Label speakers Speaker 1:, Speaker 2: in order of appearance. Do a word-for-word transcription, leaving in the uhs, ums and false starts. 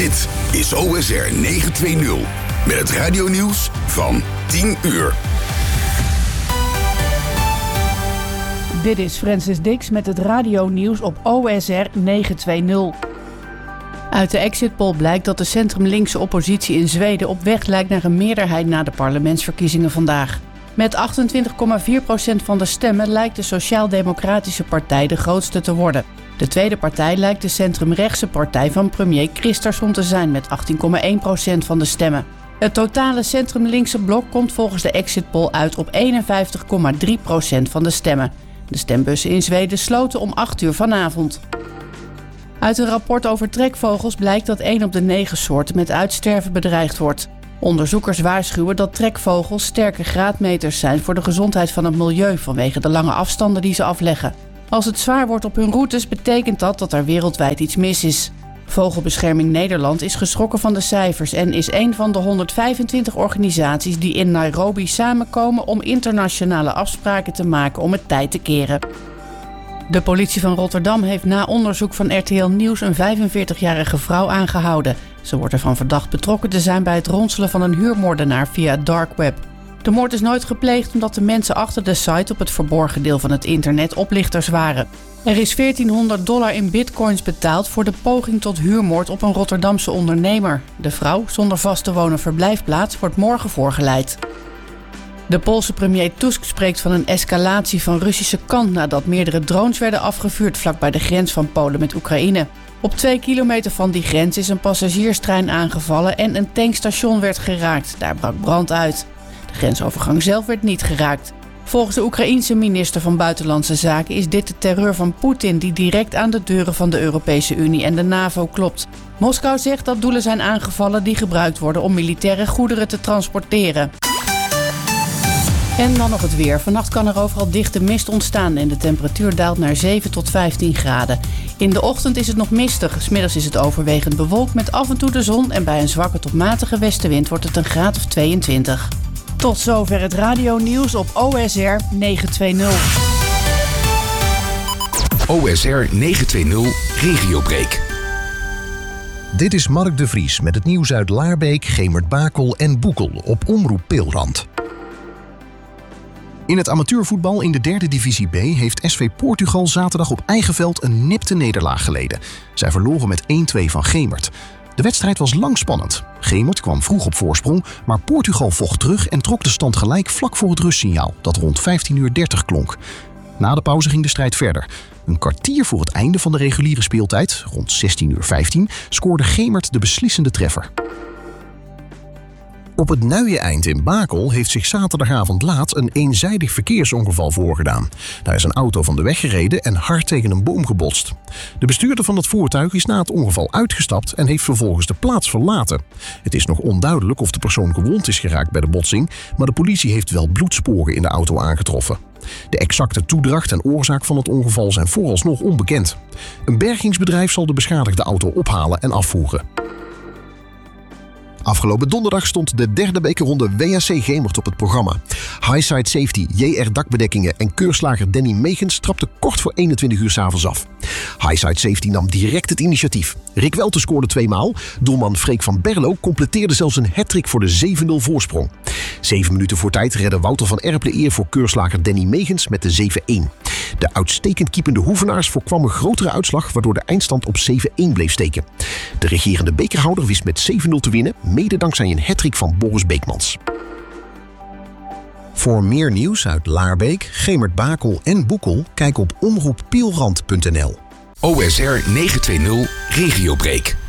Speaker 1: Dit is O S R negenhonderdtwintig met het radionieuws van tien uur.
Speaker 2: Dit is Francis Dix met het radionieuws op O S R negenhonderdtwintig. Uit de exit poll blijkt dat de centrum-linkse oppositie in Zweden op weg lijkt naar een meerderheid na de parlementsverkiezingen vandaag. Met achtentwintig komma vier procent van de stemmen lijkt de Sociaal-Democratische Partij de grootste te worden. De tweede partij lijkt de centrumrechtse partij van premier Kristersson te zijn met achttien komma één procent van de stemmen. Het totale centrum-linkse blok komt volgens de exit poll uit op eenenvijftig komma drie procent van de stemmen. De stembussen in Zweden sloten om acht uur vanavond. Uit een rapport over trekvogels blijkt dat één op de negen soorten met uitsterven bedreigd wordt. Onderzoekers waarschuwen dat trekvogels sterke graadmeters zijn voor de gezondheid van het milieu vanwege de lange afstanden die ze afleggen. Als het zwaar wordt op hun routes, betekent dat dat er wereldwijd iets mis is. Vogelbescherming Nederland is geschrokken van de cijfers en is een van de honderdvijfentwintig organisaties die in Nairobi samenkomen om internationale afspraken te maken om het tij te keren. De politie van Rotterdam heeft na onderzoek van R T L Nieuws een vijfenveertigjarige vrouw aangehouden. Ze wordt ervan verdacht betrokken te zijn bij het ronselen van een huurmoordenaar via het dark web. De moord is nooit gepleegd omdat de mensen achter de site op het verborgen deel van het internet oplichters waren. Er is veertienhonderd dollar in bitcoins betaald voor de poging tot huurmoord op een Rotterdamse ondernemer. De vrouw, zonder vast te wonen verblijfplaats, wordt morgen voorgeleid. De Poolse premier Tusk spreekt van een escalatie van Russische kant nadat meerdere drones werden afgevuurd vlakbij de grens van Polen met Oekraïne. Op twee kilometer van die grens is een passagierstrein aangevallen en een tankstation werd geraakt. Daar brak brand uit. De grensovergang zelf werd niet geraakt. Volgens de Oekraïense minister van Buitenlandse Zaken is dit de terreur van Poetin die direct aan de deuren van de Europese Unie en de NAVO klopt. Moskou zegt dat doelen zijn aangevallen die gebruikt worden om militaire goederen te transporteren. En dan nog het weer. Vannacht kan er overal dichte mist ontstaan en de temperatuur daalt naar zeven tot vijftien graden. In de ochtend is het nog mistig. 's Middags is het overwegend bewolkt met af en toe de zon en bij een zwakke tot matige westenwind wordt het een graad of tweeëntwintig. Tot zover het radionieuws op O S R negenhonderdtwintig.
Speaker 1: O S R negenhonderdtwintig Regiobreak.
Speaker 3: Dit is Mark de Vries met het nieuws uit Laarbeek, Gemert-Bakel en Boekel op Omroep Peelrand. In het amateurvoetbal in de derde divisie B heeft S V Portugal zaterdag op eigen veld een nipte nederlaag geleden. Zij verloren met één twee van Gemert. De wedstrijd was lang spannend. Gemert kwam vroeg op voorsprong, maar Portugal vocht terug en trok de stand gelijk vlak voor het rustsignaal, dat rond vijftien uur dertig klonk. Na de pauze ging de strijd verder. Een kwartier voor het einde van de reguliere speeltijd, rond zestien uur vijftien, scoorde Gemert de beslissende treffer. Op het Nuieneind in Bakel heeft zich zaterdagavond laat een eenzijdig verkeersongeval voorgedaan. Daar is een auto van de weg gereden en hard tegen een boom gebotst. De bestuurder van het voertuig is na het ongeval uitgestapt en heeft vervolgens de plaats verlaten. Het is nog onduidelijk of de persoon gewond is geraakt bij de botsing, maar de politie heeft wel bloedsporen in de auto aangetroffen. De exacte toedracht en oorzaak van het ongeval zijn vooralsnog onbekend. Een bergingsbedrijf zal de beschadigde auto ophalen en afvoeren. Afgelopen donderdag stond de derde bekerronde W H C Gemert op het programma. Highside Safety, J R Dakbedekkingen en keurslager Danny Megens trapte kort voor eenentwintig uur 's avonds af. Highside Safety nam direct het initiatief. Rick Welte scoorde tweemaal. Doelman Freek van Berlo completeerde zelfs een hattrick voor de zeven nul voorsprong. Zeven minuten voor tijd redde Wouter van Erp de eer voor keurslager Danny Megens met de zeven één. De uitstekend keepende Hoevenaars voorkwam een grotere uitslag, waardoor de eindstand op zeven één bleef steken. De regerende bekerhouder wist met zeven nul te winnen, mede dankzij een hattrick van Boris Beekmans. Voor meer nieuws uit Laarbeek, Gemert-Bakel en Boekel, kijk op omroep peelrand punt n l.
Speaker 1: O S R negenhonderdtwintig Regiobreak.